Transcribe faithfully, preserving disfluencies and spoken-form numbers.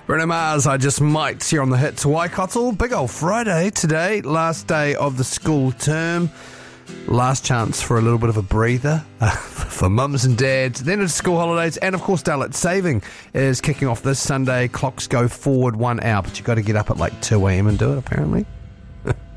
Bruno Mars, I Just Might, here on the Hits. Waikato, big old Friday today, last day of the school term. Last chance for a little bit of a breather uh, for mums and dads. Then it's school holidays, and of course daylight saving is kicking off this Sunday. Clocks go forward one hour, but you've got to get up at like two a.m. and do it, apparently.